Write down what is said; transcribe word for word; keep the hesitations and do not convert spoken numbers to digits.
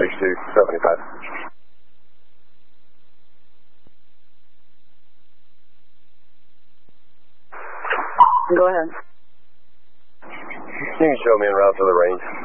sixty-two seventy-five. Go ahead. You can show me en route to the range.